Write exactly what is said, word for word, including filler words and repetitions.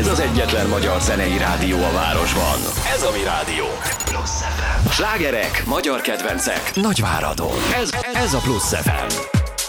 Ez az egyetlen magyar zenei rádió a városban. Ez a mi rádió. Slágerek, magyar kedvencek, Nagyváradon. Ez, ez a Plusz ef em.